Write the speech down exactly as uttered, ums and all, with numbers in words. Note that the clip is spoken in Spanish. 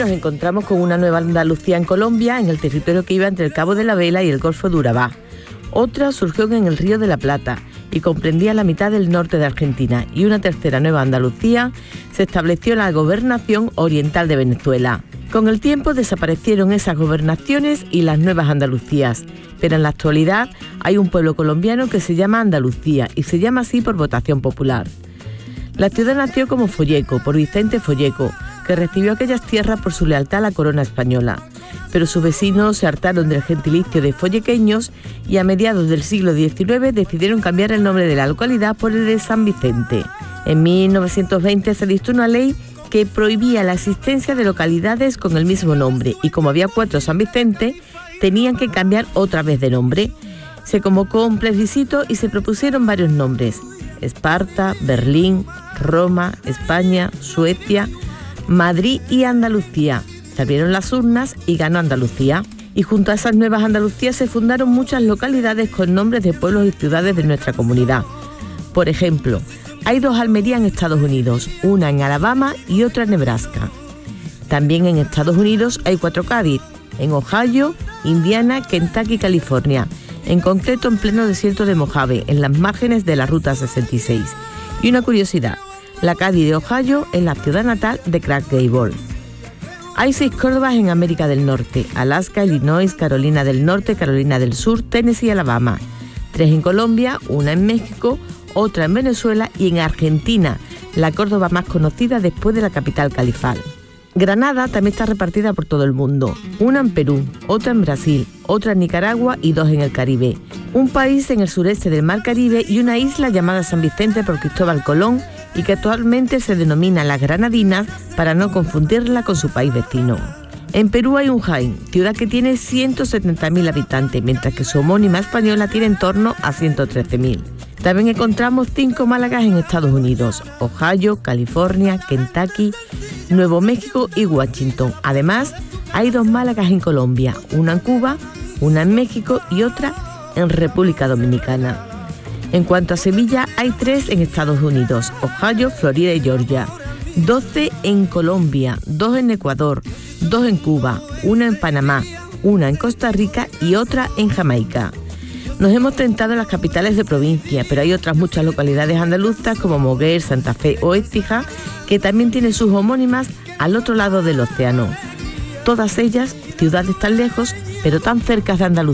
nos encontramos con una nueva Andalucía en Colombia, en el territorio que iba entre el Cabo de la Vela y el Golfo de Urabá. Otra surgió en el Río de la Plata y comprendía la mitad del norte de Argentina, y una tercera nueva Andalucía se estableció en la gobernación oriental de Venezuela. Con el tiempo desaparecieron esas gobernaciones y las nuevas Andalucías, pero en la actualidad hay un pueblo colombiano que se llama Andalucía y se llama así por votación popular. La ciudad nació como Folleco, por Vicente Folleco, que recibió aquellas tierras por su lealtad a la corona española. Pero sus vecinos se hartaron del gentilicio de follequeños y a mediados del siglo diecinueve decidieron cambiar el nombre de la localidad por el de San Vicente. En mil novecientos veinte se dictó una ley que prohibía la existencia de localidades con el mismo nombre, y como había cuatro San Vicente, tenían que cambiar otra vez de nombre. Se convocó un plebiscito y se propusieron varios nombres: Esparta, Berlín, Roma, España, Suecia, Madrid y Andalucía. Se abrieron las urnas y ganó Andalucía. Y junto a esas nuevas Andalucías se fundaron muchas localidades con nombres de pueblos y ciudades de nuestra comunidad. Por ejemplo, hay dos Almería en Estados Unidos, una en Alabama y otra en Nebraska. También en Estados Unidos hay cuatro Cádiz, en Ohio, Indiana, Kentucky y California, en concreto en pleno desierto de Mojave, en las márgenes de la Ruta sesenta y seis. Y una curiosidad, la Cádiz de Ohio es la ciudad natal de Clark Gable. Hay seis Córdobas en América del Norte: Alaska, Illinois, Carolina del Norte, Carolina del Sur, Tennessee y Alabama. Tres en Colombia, una en México, otra en Venezuela y en Argentina, la Córdoba más conocida después de la capital Califal. Granada también está repartida por todo el mundo, una en Perú, otra en Brasil, otra en Nicaragua y dos en el Caribe. Un país en el sureste del Mar Caribe y una isla llamada San Vicente por Cristóbal Colón y que actualmente se denomina Las Granadinas para no confundirla con su país vecino. En Perú hay un Jaén, ciudad que tiene ciento setenta mil habitantes, mientras que su homónima española tiene en torno a ciento trece mil. También encontramos cinco Málagas en Estados Unidos: Ohio, California, Kentucky, Nuevo México y Washington. Además, hay dos Málagas en Colombia, una en Cuba, una en México y otra en República Dominicana. En cuanto a Sevilla, hay tres en Estados Unidos: Ohio, Florida y Georgia. doce en Colombia, dos en Ecuador, dos en Cuba, una en Panamá, una en Costa Rica y otra en Jamaica. Nos hemos tentado en las capitales de provincia, pero hay otras muchas localidades andaluzas como Moguer, Santa Fe o Écija, que también tienen sus homónimas al otro lado del océano. Todas ellas ciudades tan lejos, pero tan cerca de Andalucía.